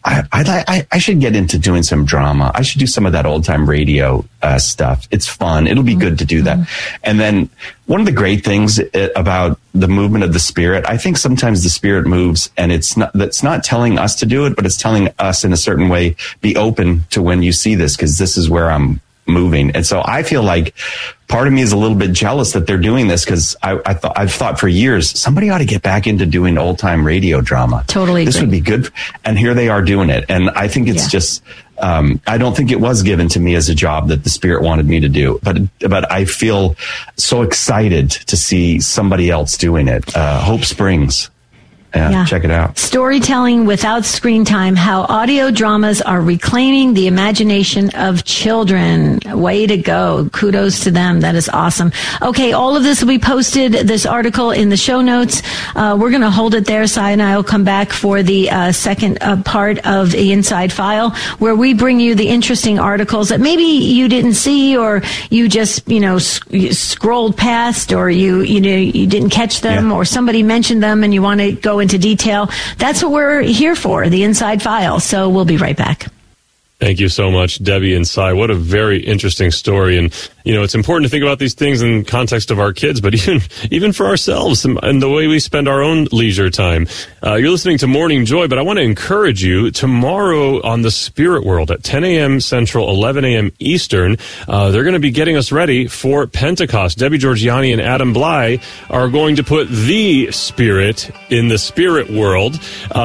I should get into doing some drama. I should do some of that old time radio stuff. It's fun. It'll be good to do that. And then one of the great things about the movement of the Spirit, I think sometimes the Spirit moves and that's not telling us to do it, but it's telling us in a certain way, be open to when you see this, because this is where I'm moving. And so I feel like part of me is a little bit jealous that they're doing this, because I've thought for years, somebody ought to get back into doing old time radio drama. Totally. This would be good. And here they are doing it. And I think it's just, I don't think it was given to me as a job that the Spirit wanted me to do, but I feel so excited to see somebody else doing it. Hope Springs. Check it out. Storytelling without screen time, how audio dramas are reclaiming the imagination of children. Way to go. Kudos to them. That is awesome. Okay, all of this will be posted, this article, in the show notes. We're going to hold it there. Cy and I will come back for the second part of the Inside File, where we bring you the interesting articles that maybe you didn't see, or you just, scrolled past, or you didn't catch them, or somebody mentioned them and you want to go into detail. That's what we're here for, the Inside File. So we'll be right back. Thank you so much, Debbie and Cy. What a very interesting story. And, it's important to think about these things in context of our kids, but even for ourselves and the way we spend our own leisure time. You're listening to Morning Joy, but I want to encourage you tomorrow on the Spirit World at 10 a.m. Central, 11 a.m. Eastern. They're going to be getting us ready for Pentecost. Debbie Georgianni and Adam Bly are going to put the Spirit in the spirit world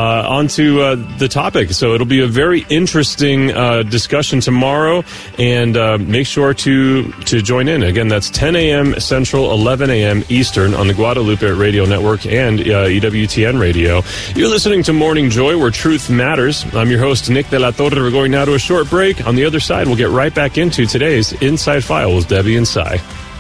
onto the topic. So it'll be a very interesting discussion tomorrow, and make sure to join in. Again, that's 10 a.m. Central, 11 a.m. Eastern on the Guadalupe Radio Network and EWTN Radio. You're listening to Morning Joy, where truth matters. I'm your host, Nick De La Torre. We're going now to a short break. On the other side, we'll get right back into today's Inside File with Debbie and Cy.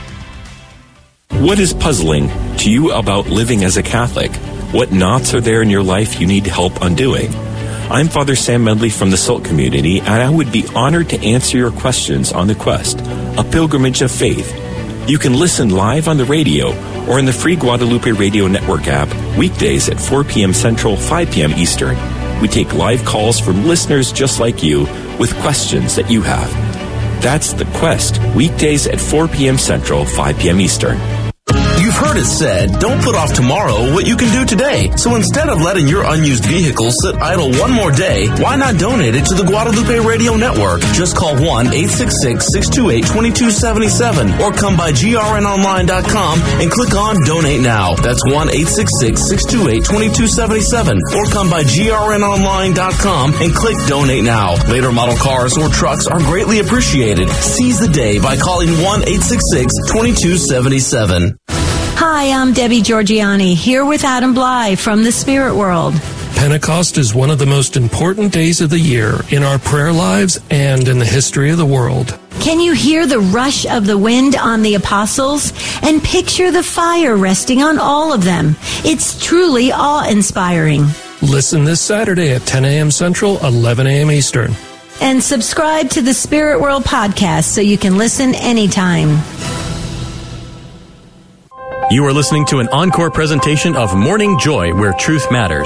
What is puzzling to you about living as a Catholic? What knots are there in your life you need help undoing? I'm Father Sam Medley from the SALT community, and I would be honored to answer your questions on The Quest, a pilgrimage of faith. You can listen live on the radio or in the free Guadalupe Radio Network app weekdays at 4 p.m. Central, 5 p.m. Eastern. We take live calls from listeners just like you with questions that you have. That's The Quest, weekdays at 4 p.m. Central, 5 p.m. Eastern. You've heard it said, don't put off tomorrow what you can do today. So instead of letting your unused vehicle sit idle one more day, why not donate it to the Guadalupe Radio Network? Just call 1-866-628-2277 or come by grnonline.com and click on Donate Now. That's 1-866-628-2277 or come by grnonline.com and click Donate Now. Later model cars or trucks are greatly appreciated. Seize the day by calling 1-866-2277. Hi, I'm Debbie Georgianni, here with Adam Bly from the Spirit World. Pentecost is one of the most important days of the year in our prayer lives and in the history of the world. Can you hear the rush of the wind on the apostles and picture the fire resting on all of them? It's truly awe-inspiring. Listen this Saturday at 10 a.m. Central, 11 a.m. Eastern. And subscribe to the Spirit World podcast so you can listen anytime. You are listening to an encore presentation of Morning Joy, where truth matters.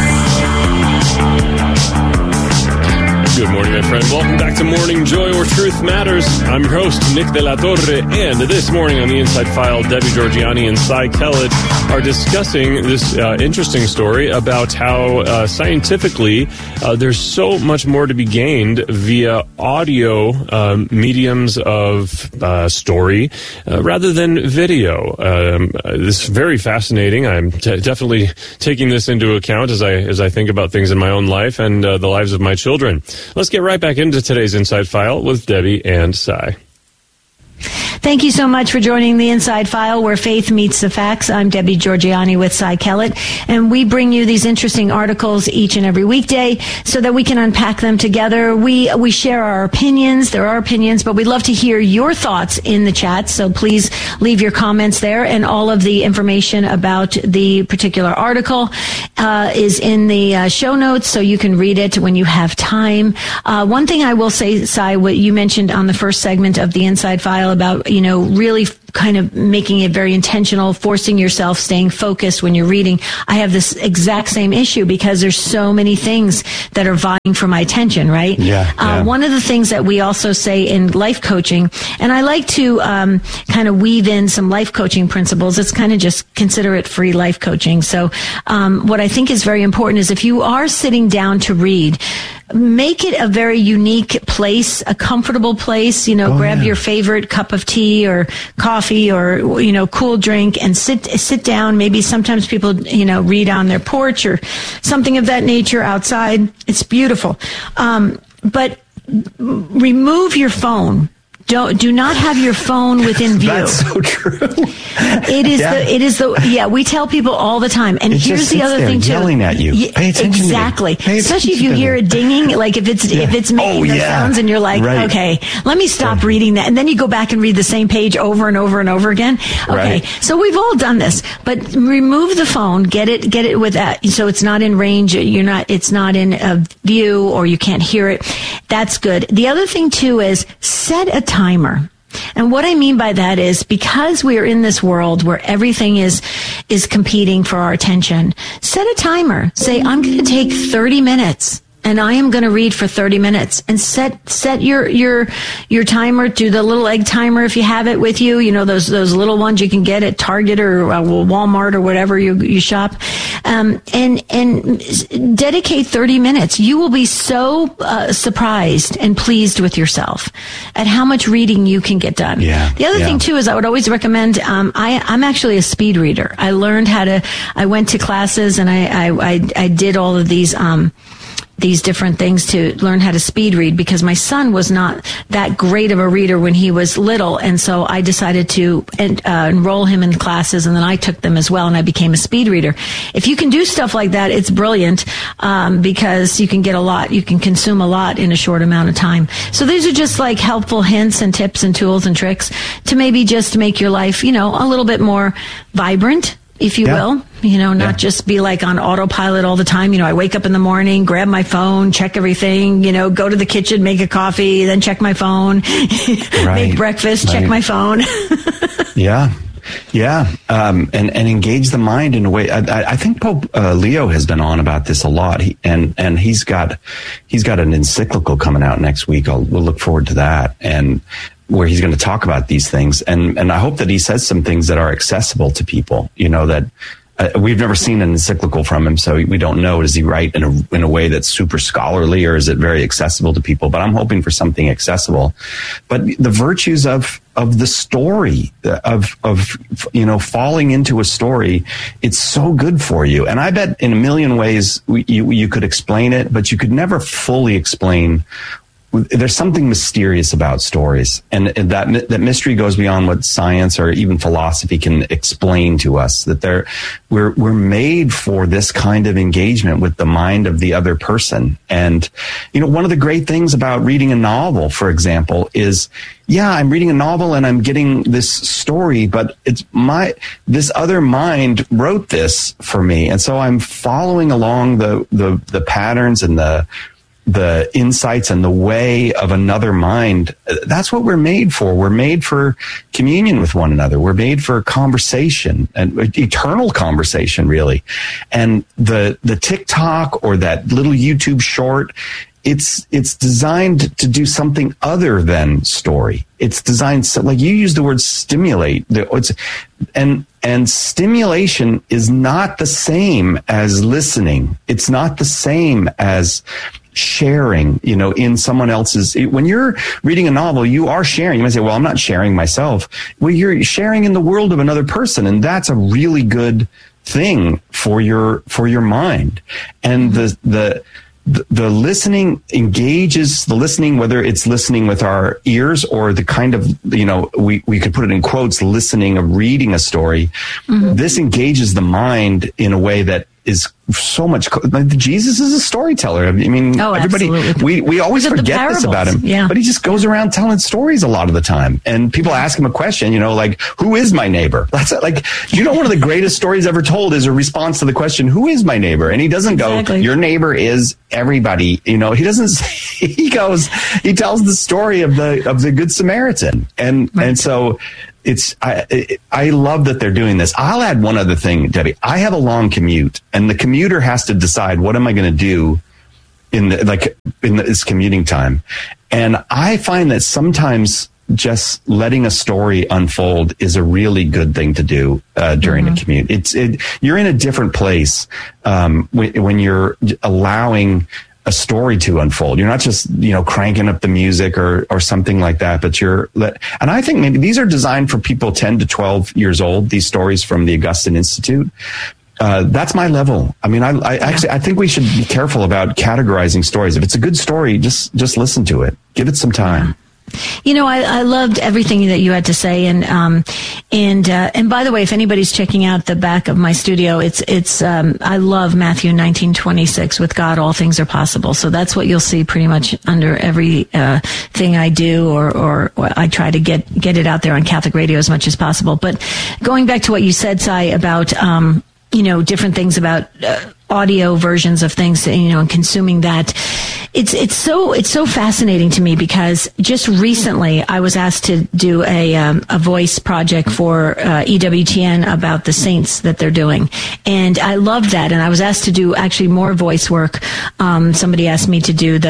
Good morning, my friend. Welcome back to Morning Joy, where truth matters. I'm your host, Nick De La Torre, and this morning on the Inside File, Debbie Georgianni and Cy Kellett are discussing this interesting story about how scientifically there's so much more to be gained via audio mediums of story rather than video. This is very fascinating. I'm definitely taking this into account as I think about things in my own life and the lives of my children. Let's get right back into today's Inside File with Debbie and Cy. Thank you so much for joining the Inside File, where faith meets the facts. I'm Debbie Georgianni with Cy Kellett, and we bring you these interesting articles each and every weekday so that we can unpack them together. We share our opinions. There are opinions, but we'd love to hear your thoughts in the chat, so please leave your comments there, and all of the information about the particular article is in the show notes, so you can read it when you have time. One thing I will say, Cy, what you mentioned on the first segment of the Inside File Dale, about, really kind of making it very intentional, forcing yourself, staying focused when you're reading. I have this exact same issue because there's so many things that are vying for my attention, right? Yeah. One of the things that we also say in life coaching, and I like to kind of weave in some life coaching principles. It's kind of just consider it free life coaching. So what I think is very important is if you are sitting down to read, make it a very unique place, a comfortable place, grab your favorite cup of tea or coffee or, cool drink and sit down. Maybe sometimes people, read on their porch or something of that nature outside. It's beautiful. But remove your phone. Do not have your phone within view. That's so true. We tell people all the time. And it here's the other thing too. Yelling at you. Pay attention. Exactly. Especially if you hear it dinging, like if it's making those sounds and you're like, okay, let me stop reading that. And then you go back and read the same page over and over and over again. Okay. So we've all done this, but remove the phone, get it with that. So it's not in range. It's not in a view or you can't hear it. That's good. The other thing too is set a timer. And what I mean by that is because we are in this world where everything is competing for our attention, set a timer. Say, I'm going to take 30 minutes. And I am going to read for 30 minutes and set your timer to the little egg timer if you have it with you. Those little ones you can get at Target or Walmart or whatever you shop. And dedicate 30 minutes. You will be so surprised and pleased with yourself at how much reading you can get done. Yeah. The other thing too is I would always recommend, I'm actually a speed reader. I learned I went to classes and I did all of these different things to learn how to speed read because my son was not that great of a reader when he was little. And so I decided to enroll him in classes and then I took them as well and I became a speed reader. If you can do stuff like that, it's brilliant because you can consume a lot in a short amount of time. So these are just like helpful hints and tips and tools and tricks to maybe just make your life, a little bit more vibrant, if you will, not just be like on autopilot all the time. I wake up in the morning, grab my phone, check everything, go to the kitchen, make a coffee, then check my phone, make breakfast, check my phone. Yeah. And engage the mind in a way. I think Pope Leo has been on about this a lot. And he's got an encyclical coming out next week. We'll look forward to that. And where he's going to talk about these things. And I hope that he says some things that are accessible to people, that we've never seen an encyclical from him. So we don't know. Does he write in a way that's super scholarly or is it very accessible to people? But I'm hoping for something accessible. But the virtues of the story, of falling into a story, it's so good for you. And I bet in a million ways you could explain it, but you could never fully explain. There's something mysterious about stories, and that mystery goes beyond what science or even philosophy can explain to us. That we're made for this kind of engagement with the mind of the other person. And one of the great things about reading a novel, for example, is I'm reading a novel and I'm getting this story, but this other mind wrote this for me, and so I'm following along the patterns and the insights and the way of another mind. That's what we're made for. We're made for communion with one another. We're made for conversation and eternal conversation, really. And the TikTok or that little YouTube short, it's designed to do something other than story. It's designed like you use the word stimulate. And stimulation is not the same as listening. It's not the same as sharing, in someone else's. When you're reading a novel, you are sharing. You might say, well, I'm not sharing myself. Well, you're sharing in the world of another person. And that's a really good thing for your mind. And the listening engages the listening, whether it's listening with our ears or the kind of, we could put it in quotes, listening of reading a story. Mm-hmm. This engages the mind in a way that is so much. Jesus is a storyteller. I mean, everybody, we always forget this about him, but he just goes around telling stories a lot of the time. And people ask him a question, like, who is my neighbor? That's like, one of the greatest stories ever told is a response to the question, who is my neighbor? And he doesn't go, your neighbor is everybody. He doesn't say, he tells the story of the Good Samaritan. And so I love that they're doing this. I'll add one other thing, Debbie. I have a long commute, and the commuter has to decide, what am I going to do in this commuting time? And I find that sometimes just letting a story unfold is a really good thing to do during a commute. You're in a different place when you're allowing a story to unfold. You're not just, cranking up the music or something like that, but and I think maybe these are designed for people 10 to 12 years old, these stories from the Augustine Institute. That's my level. I mean, I think we should be careful about categorizing stories. If it's a good story, just listen to it. Give it some time. I loved everything that you had to say, and by the way, if anybody's checking out the back of my studio, it's I love Matthew 19:26. With God, all things are possible. So that's what you'll see pretty much under every thing I do, or I try to get it out there on Catholic radio as much as possible. But going back to what you said, Sai, about different things about audio versions of things, and consuming that. It's so fascinating to me, because just recently I was asked to do a voice project for EWTN about the saints that they're doing, and I loved that. And I was asked to do actually more voice work. Somebody asked me to do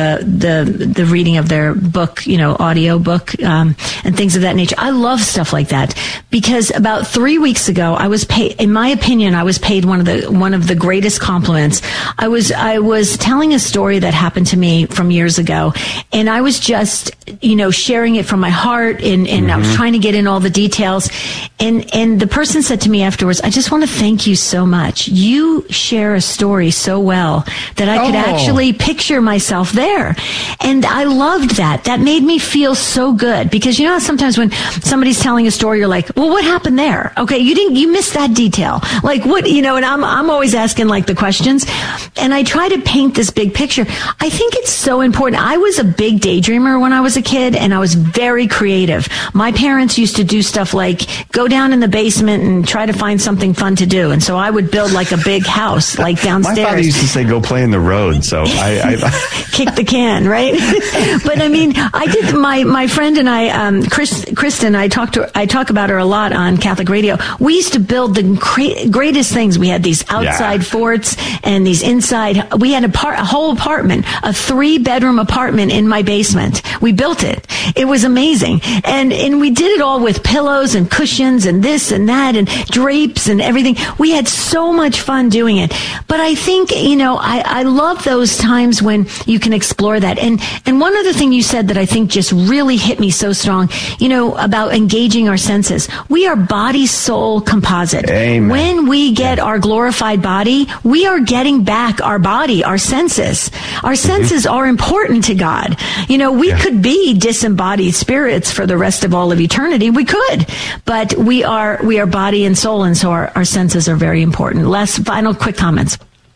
the reading of their book, audio book, and things of that nature. I love stuff like that, because about 3 weeks ago I was paid, in my opinion, I was paid one of the greatest compliments. I was telling a story that happened to me from years ago, and I was just, sharing it from my heart, and I was trying to get in all the details. And the person said to me afterwards, I just want to thank you so much. You share a story so well that I could actually picture myself there. And I loved that. That made me feel so good, because how sometimes when somebody's telling a story, you're like, well, what happened there? Okay, you missed that detail. Like what, and I'm always asking like the questions, and I try to paint this big picture. I think it's so important. I was a big daydreamer when I was a kid, and I was very creative. My parents used to do stuff like go down in the basement and try to find something fun to do. And so I would build like a big house, like downstairs. My father used to say, go play in the road. So I kick the can, right? But I mean, I did, my friend and I, Kristen, I talk about her a lot on Catholic radio. We used to build the greatest things. We had these outside forts and these inside. We had a whole apartment, a 3-bedroom apartment in my basement. We built it. It was amazing. And we did it all with pillows and cushions and this and that and drapes and everything. We had so much fun doing it. But I think, I love those times when you can explore that. And one other thing you said that I think just really hit me so strong, about engaging our senses. We are body, soul composite. Amen. When we get our glorified body, we are getting back our body, our senses. Our senses are important to God. We could be disembodied spirits for the rest of all of eternity. We could, but we are body and soul, and so our senses are very important. Last final quick comments.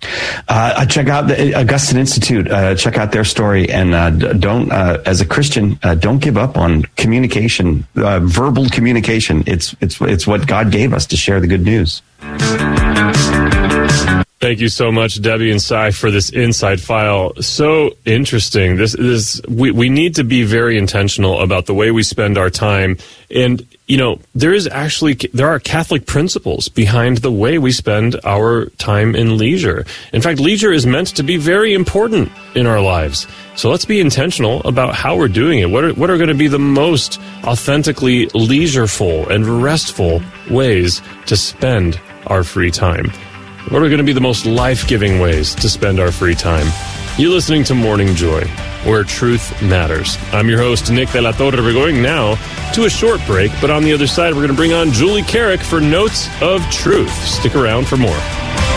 Check out the Augustine Institute. Check out their story, and don't, as a Christian, don't give up on communication, verbal communication. It's what God gave us to share the good news. Thank you so much, Debbie and Sai, for this inside file. So interesting. We need to be very intentional about the way we spend our time. And, there are Catholic principles behind the way we spend our time in leisure. In fact, leisure is meant to be very important in our lives. So let's be intentional about how we're doing it. What are going to be the most authentically leisureful and restful ways to spend our free time? What are going to be the most life-giving ways to spend our free time? You're listening to Morning Joy, where truth matters. I'm your host, Nick de la Torre. We're going now to a short break, but on the other side, we're going to bring on Julie Carrick for Notes of Truth. Stick around for more.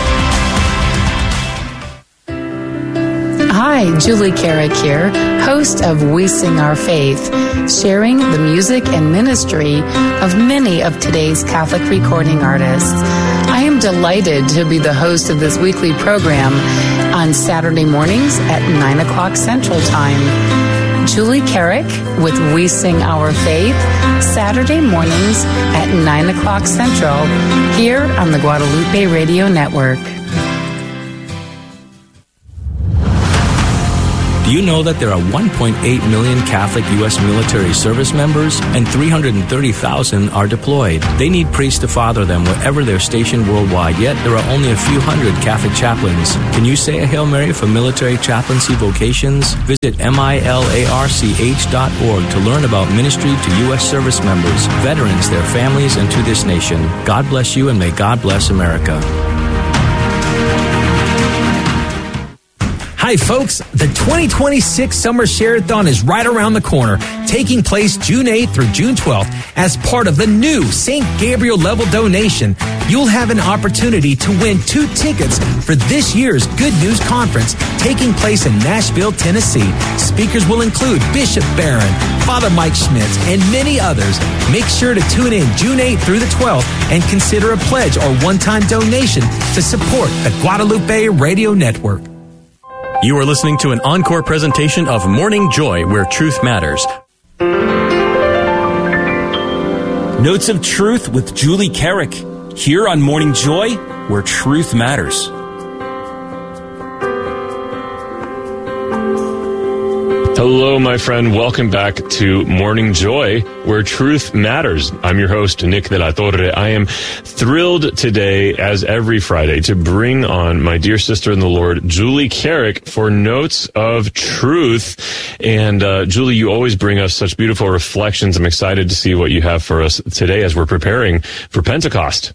Hi, Julie Carrick here, host of We Sing Our Faith, sharing the music and ministry of many of today's Catholic recording artists. I am delighted to be the host of this weekly program on Saturday mornings at 9 o'clock Central Time. Julie Carrick with We Sing Our Faith, Saturday mornings at 9 o'clock Central, here on the Guadalupe Radio Network. Do you know that there are 1.8 million Catholic U.S. military service members and 330,000 are deployed? They need priests to father them wherever they're stationed worldwide, yet there are only a few hundred Catholic chaplains. Can you say a Hail Mary for military chaplaincy vocations? Visit milarch.org to learn about ministry to U.S. service members, veterans, their families, and to this nation. God bless you, and may God bless America. Hi, folks. The 2026 Summer Share-a-thon is right around the corner, taking place June 8th through June 12th. As part of the new St. Gabriel level donation, you'll have an opportunity to win 2 tickets for this year's Good News Conference taking place in Nashville, Tennessee. Speakers will include Bishop Barron, Father Mike Schmitz, and many others. Make sure to tune in June 8th through the 12th and consider a pledge or one-time donation to support the Guadalupe Radio Network. You are listening to an encore presentation of Morning Joy, where truth matters. Notes of Truth with Julie Carrick, here on Morning Joy, where truth matters. Hello, my friend. Welcome back to Morning Joy, where truth matters. I'm your host, Nick de la Torre. I am thrilled today, as every Friday, to bring on my dear sister in the Lord, Julie Carrick, for Notes of Truth. And Julie, you always bring us such beautiful reflections. I'm excited to see what you have for us today as we're preparing for Pentecost.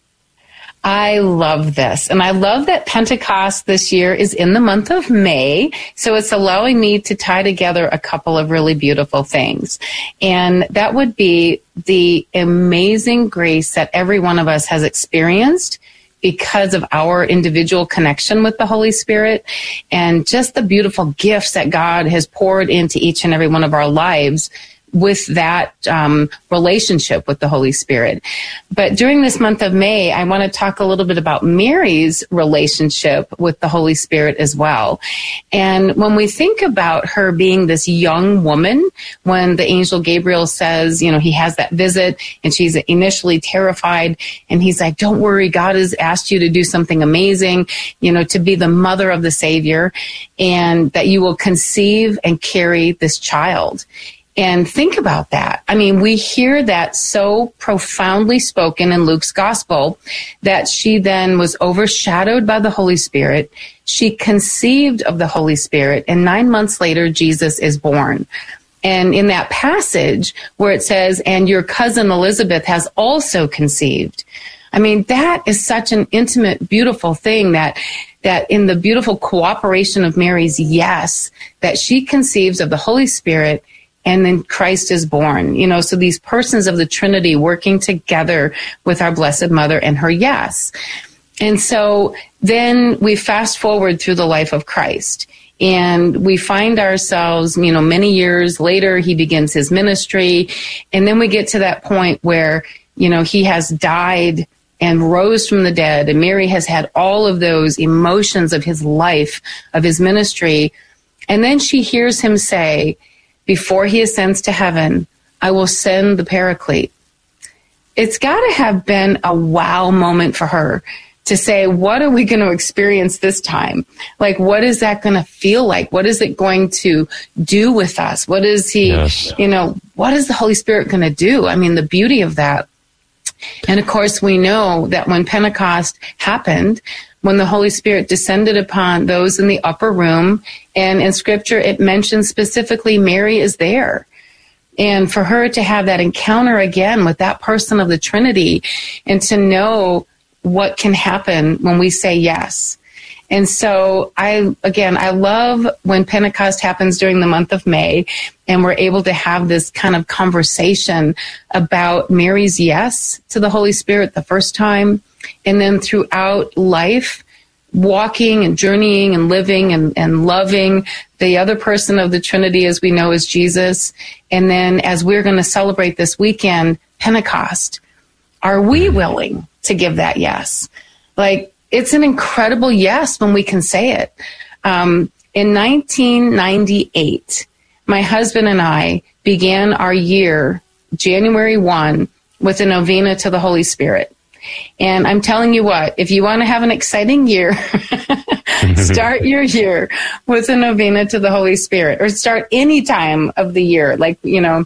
I love this. And I love that Pentecost this year is in the month of May. So it's allowing me to tie together a couple of really beautiful things. And that would be the amazing grace that every one of us has experienced because of our individual connection with the Holy Spirit, and just the beautiful gifts that God has poured into each and every one of our lives with that relationship with the Holy Spirit. But during this month of May, I want to talk a little bit about Mary's relationship with the Holy Spirit as well. And when we think about her being this young woman, when the angel Gabriel says, you know, he has that visit and she's initially terrified, and he's like, don't worry, God has asked you to do something amazing, you know, to be the mother of the Savior, and that you will conceive and carry this child. And think about that. I mean, we hear that so profoundly spoken in Luke's gospel that she then was overshadowed by the Holy Spirit. She conceived of the Holy Spirit, and 9 months later, Jesus is born. And in that passage where it says, and your cousin Elizabeth has also conceived. I mean, that is such an intimate, beautiful thing that in the beautiful cooperation of Mary's yes, that she conceives of the Holy Spirit, and then Christ is born, you know, so these persons of the Trinity working together with our Blessed Mother and her yes. And so then we fast forward through the life of Christ, and we find ourselves, you know, many years later, he begins his ministry. And then we get to that point where, you know, he has died and rose from the dead. And Mary has had all of those emotions of his life, of his ministry. And then she hears him say, before he ascends to heaven, I will send the Paraclete. It's got to have been a wow moment for her to say, what are we going to experience this time? Like, what is that going to feel like? What is it going to do with us? What is you know, what is the Holy Spirit going to do? I mean, the beauty of that. And of course, we know that when Pentecost happened, when the Holy Spirit descended upon those in the upper room, and in Scripture, it mentions specifically Mary is there. And for her to have that encounter again with that person of the Trinity, and to know what can happen when we say yes. And so I love when Pentecost happens during the month of May, and we're able to have this kind of conversation about Mary's yes to the Holy Spirit the first time, and then throughout life, walking and journeying and living and loving the other person of the Trinity, as we know, as Jesus. And then as we're going to celebrate this weekend, Pentecost, are we willing to give that yes? Like, it's an incredible yes when we can say it. In 1998, my husband and I began our year, January 1, with a novena to the Holy Spirit. And I'm telling you what, if you want to have an exciting year, start your year with a novena to the Holy Spirit, or start any time of the year, like,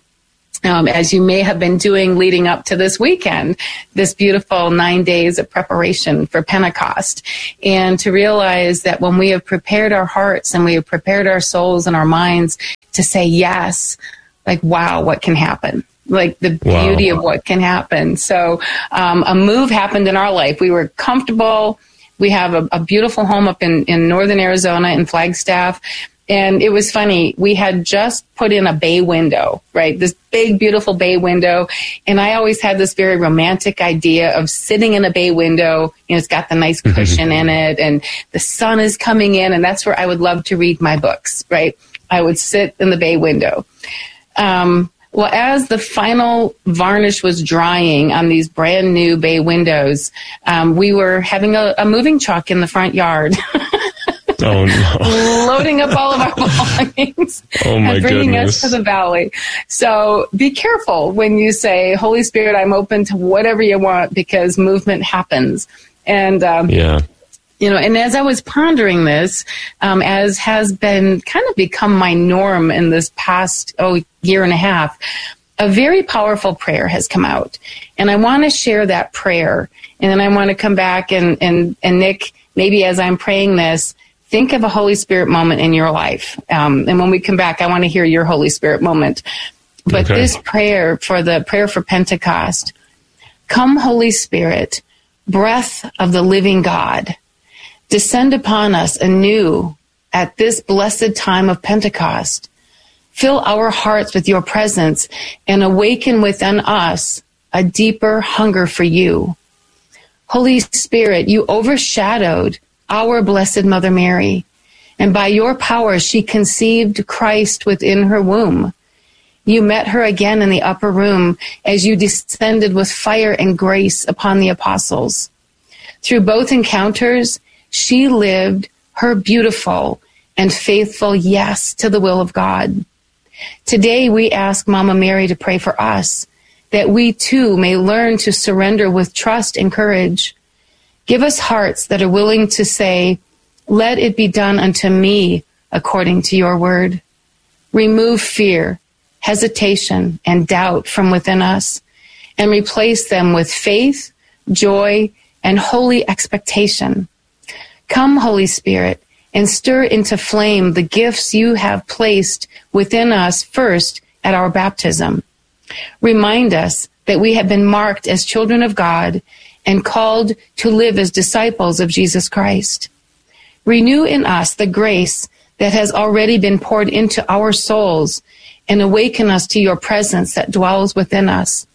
as you may have been doing leading up to this weekend, this beautiful 9 days of preparation for Pentecost. And to realize that when we have prepared our hearts and we have prepared our souls and our minds to say yes, like, wow, what can happen? Like the beauty of what can happen. So a move happened in our life. We were comfortable. We have a beautiful home up in northern Arizona in Flagstaff. And it was funny. We had just put in a bay window, right? This big, beautiful bay window. And I always had this very romantic idea of sitting in a bay window. It's got the nice cushion in it and the sun is coming in. And that's where I would love to read my books, right? I would sit in the bay window. Well, as the final varnish was drying on these brand new bay windows, we were having a moving truck in the front yard. Oh, no. Loading up all of our belongings and bringing us to the valley. So be careful when you say, Holy Spirit, I'm open to whatever you want, because movement happens. And, and as I was pondering this, as has been kind of become my norm in this past year and a half, a very powerful prayer has come out. And I want to share that prayer. And then I want to come back and Nick, maybe as I'm praying this, think of a Holy Spirit moment in your life. And when we come back, I want to hear your Holy Spirit moment. But this prayer for Pentecost, come, Holy Spirit, breath of the living God, descend upon us anew at this blessed time of Pentecost. Fill our hearts with your presence and awaken within us a deeper hunger for you. Holy Spirit, you overshadowed our Blessed Mother Mary, and by your power she conceived Christ within her womb. You met her again in the upper room as you descended with fire and grace upon the apostles. Through both encounters, she lived her beautiful and faithful yes to the will of God. Today we ask Mama Mary to pray for us, that we too may learn to surrender with trust and courage. Give us hearts that are willing to say, let it be done unto me according to your word. Remove fear, hesitation, and doubt from within us, and replace them with faith, joy, and holy expectation. Come, Holy Spirit, and stir into flame the gifts you have placed within us first at our baptism. Remind us that we have been marked as children of God and called to live as disciples of Jesus Christ. Renew in us the grace that has already been poured into our souls and awaken us to your presence that dwells within us.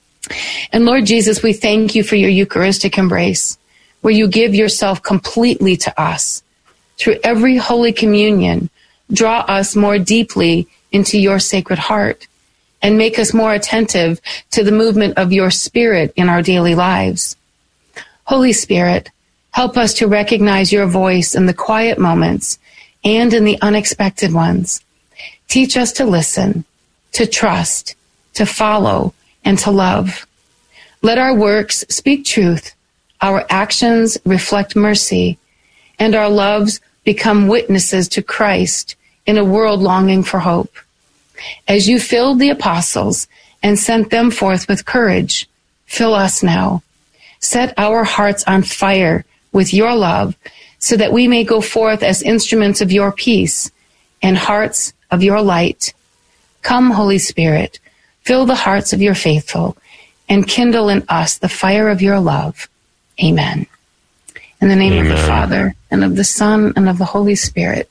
And Lord Jesus, we thank you for your Eucharistic embrace, where you give yourself completely to us. Through every Holy Communion, draw us more deeply into your Sacred Heart and make us more attentive to the movement of your Spirit in our daily lives. Holy Spirit, help us to recognize your voice in the quiet moments and in the unexpected ones. Teach us to listen, to trust, to follow, and to love. Let our works speak truth, our actions reflect mercy, and our loves become witnesses to Christ in a world longing for hope. As you filled the apostles and sent them forth with courage, fill us now. Set our hearts on fire with your love so that we may go forth as instruments of your peace and hearts of your light. Come, Holy Spirit, fill the hearts of your faithful and kindle in us the fire of your love. Amen. In the name of the Father, and of the Son, and of the Holy Spirit.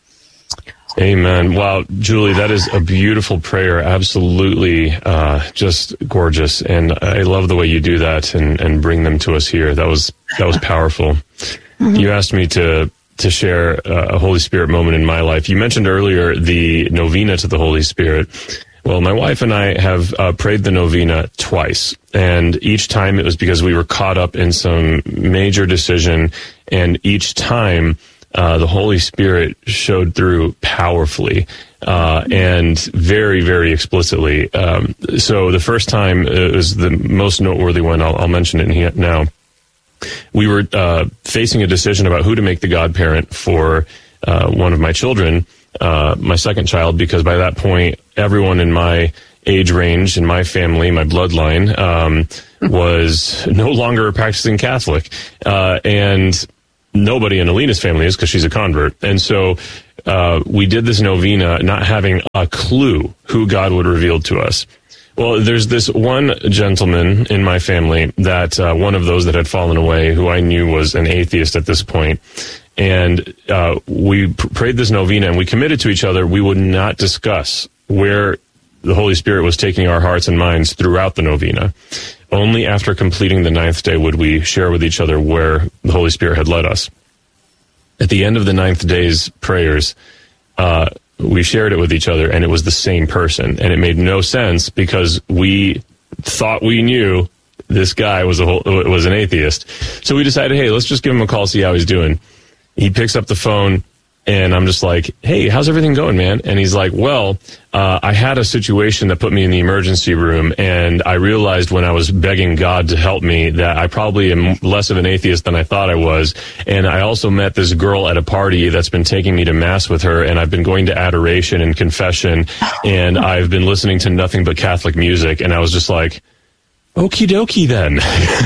Amen. Wow, Julie, that is a beautiful prayer. Absolutely just gorgeous. And I love the way you do that and bring them to us here. That was powerful. Mm-hmm. You asked me to share a Holy Spirit moment in my life. You mentioned earlier the novena to the Holy Spirit. Well, my wife and I have prayed the novena twice, and each time it was because we were caught up in some major decision, and each time the Holy Spirit showed through powerfully and very, very explicitly. So the first time, it was the most noteworthy one. I'll mention it here now. We were facing a decision about who to make the godparent for one of my children, my second child, because by that point, everyone in my age range, in my family, my bloodline, was no longer a practicing Catholic. And nobody in Alina's family is, because she's a convert. And so we did this novena not having a clue who God would reveal to us. Well, there's this one gentleman in my family that one of those that had fallen away, who I knew was an atheist at this point. And we prayed this novena, and we committed to each other we would not discuss where the Holy Spirit was taking our hearts and minds throughout the novena. Only after completing the 9th day would we share with each other where the Holy Spirit had led us. At the end of the 9th day's prayers, we shared it with each other, and it was the same person. And it made no sense, because we thought we knew this guy was an atheist. So we decided, hey, let's just give him a call, see how he's doing. He picks up the phone, and I'm just like, hey, how's everything going, man? And he's like, well, I had a situation that put me in the emergency room, and I realized when I was begging God to help me that I probably am less of an atheist than I thought I was. And I also met this girl at a party that's been taking me to Mass with her, and I've been going to adoration and confession, and I've been listening to nothing but Catholic music. And I was just like, okie dokie then.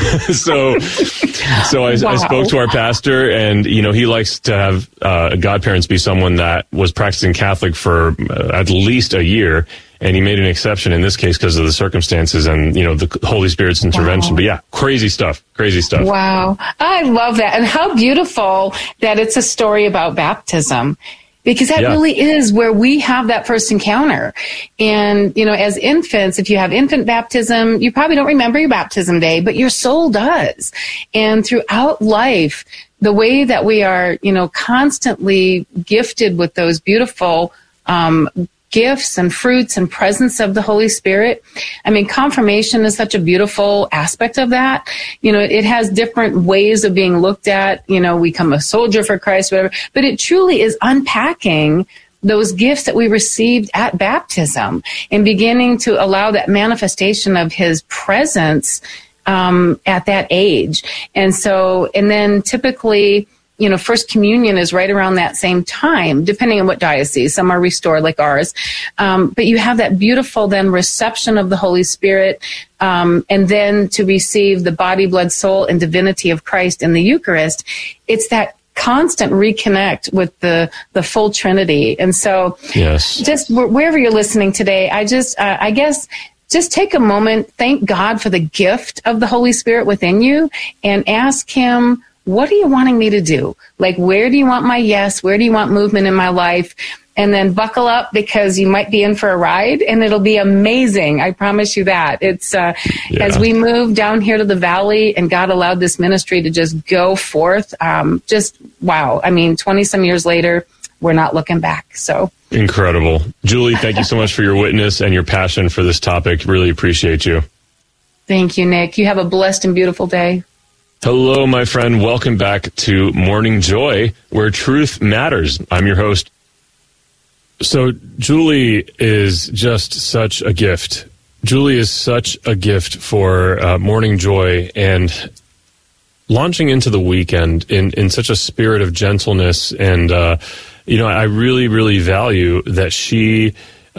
So I spoke to our pastor, and, he likes to have godparents be someone that was practicing Catholic for at least a year. And he made an exception in this case because of the circumstances and, the Holy Spirit's intervention. Wow. But yeah, crazy stuff. Wow. I love that. And how beautiful that it's a story about baptism. Because that really is where we have that first encounter. And, as infants, if you have infant baptism, you probably don't remember your baptism day, but your soul does. And throughout life, the way that we are, constantly gifted with those beautiful gifts and fruits and presence of the Holy Spirit. I mean, confirmation is such a beautiful aspect of that. It has different ways of being looked at. We become a soldier for Christ, whatever. But it truly is unpacking those gifts that we received at baptism and beginning to allow that manifestation of His presence at that age. And then typically, First Communion is right around that same time, depending on what diocese. Some are restored like ours. But you have that beautiful then reception of the Holy Spirit, and then to receive the body, blood, soul, and divinity of Christ in the Eucharist. It's that constant reconnect with the full Trinity. And so just wherever you're listening today, I guess just take a moment, thank God for the gift of the Holy Spirit within you, and ask Him, what are you wanting me to do? Like, where do you want my yes? Where do you want movement in my life? And then buckle up, because you might be in for a ride, and it'll be amazing. I promise you that. It's as we move down here to the valley, and God allowed this ministry to just go forth. Just wow. I mean, 20-some years later, we're not looking back. So incredible. Julie, thank you so much for your witness and your passion for this topic. Really appreciate you. Thank you, Nick. You have a blessed and beautiful day. Hello, my friend. Welcome back to Morning Joy, where truth matters. I'm your host. So Julie is just such a gift. Julie is such a gift for Morning Joy, and launching into the weekend in such a spirit of gentleness. And, I really, really value that she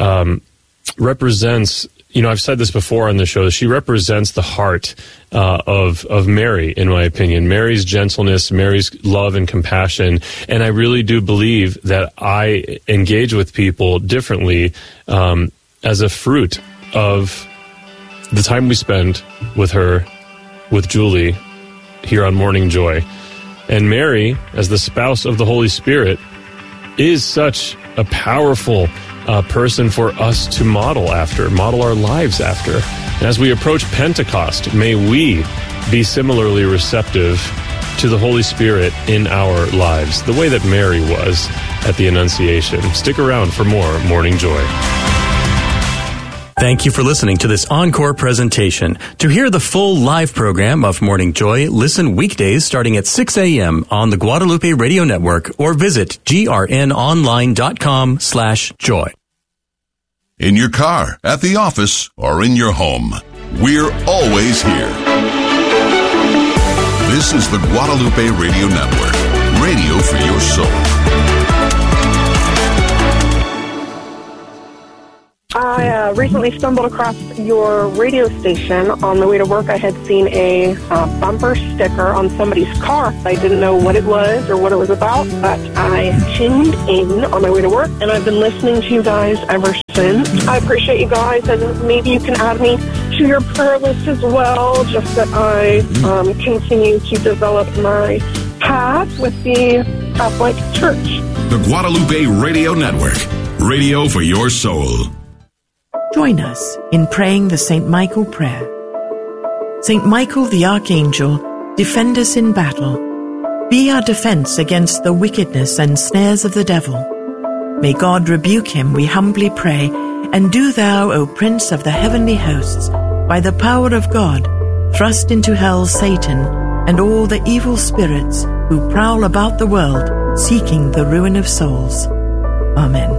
represents, I've said this before on the show, she represents the heart of Mary, in my opinion. Mary's gentleness, Mary's love and compassion. And I really do believe that I engage with people differently as a fruit of the time we spend with her, with Julie, here on Morning Joy. And Mary, as the spouse of the Holy Spirit, is such a powerful person for us to model our lives after. And as we approach Pentecost, may we be similarly receptive to the Holy Spirit in our lives, the way that Mary was at the Annunciation. Stick around for more Morning Joy. Thank you for listening to this encore presentation. To hear the full live program of Morning Joy, listen weekdays starting at 6 a.m. on the Guadalupe Radio Network or visit grnonline.com/joy. In your car, at the office, or in your home, we're always here. This is the Guadalupe Radio Network, radio for your soul. I recently stumbled across your radio station. On the way to work, I had seen a bumper sticker on somebody's car. I didn't know what it was or what it was about, but I tuned in on my way to work, and I've been listening to you guys ever since. I appreciate you guys, and maybe you can add me to your prayer list as well, just that I continue to develop my path with the Catholic Church. The Guadalupe Radio Network, radio for your soul. Join us in praying the St. Michael prayer. St. Michael the Archangel, defend us in battle. Be our defense against the wickedness and snares of the devil. May God rebuke him, we humbly pray, and do thou, O Prince of the heavenly hosts, by the power of God, thrust into hell Satan and all the evil spirits who prowl about the world, seeking the ruin of souls. Amen.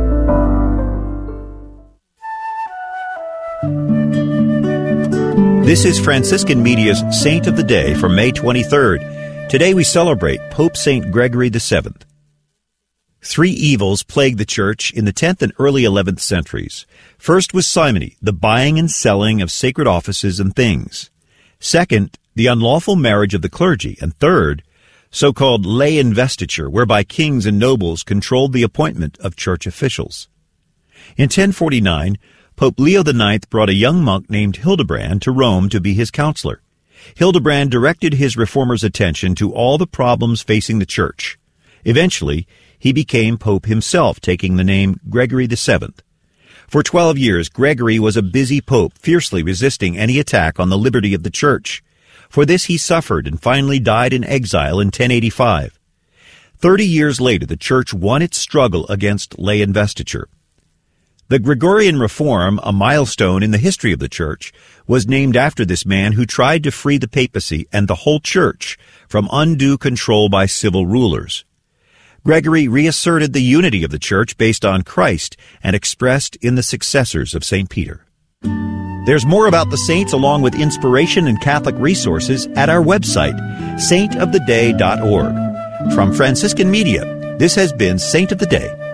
This is Franciscan Media's Saint of the Day for May 23rd. Today we celebrate Pope St. Gregory VII. 3 evils plagued the Church in the 10th and early 11th centuries. First was simony, the buying and selling of sacred offices and things. Second, the unlawful marriage of the clergy. And third, so-called lay investiture, whereby kings and nobles controlled the appointment of church officials. In 1049, Pope Leo IX brought a young monk named Hildebrand to Rome to be his counselor. Hildebrand directed his reformer's attention to all the problems facing the Church. Eventually, he became Pope himself, taking the name Gregory VII. For 12 years, Gregory was a busy pope, fiercely resisting any attack on the liberty of the Church. For this he suffered and finally died in exile in 1085. 30 years later, the Church won its struggle against lay investiture. The Gregorian Reform, a milestone in the history of the Church, was named after this man who tried to free the papacy and the whole Church from undue control by civil rulers. Gregory reasserted the unity of the Church based on Christ and expressed in the successors of St. Peter. There's more about the saints along with inspiration and Catholic resources at our website, saintoftheday.org. From Franciscan Media, this has been Saint of the Day.